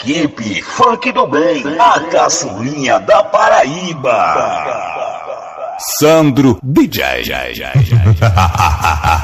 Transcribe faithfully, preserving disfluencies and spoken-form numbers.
equipe Funk do Bem, a caçulinha da Paraíba. Sandro D J.